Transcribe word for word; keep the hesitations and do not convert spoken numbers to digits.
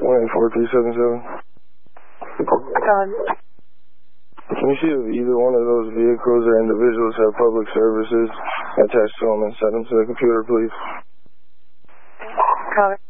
one eight four three seven seven. Copy. Can you see if either one of those vehicles or individuals have public services attached to them and send them to the computer, please? Copy.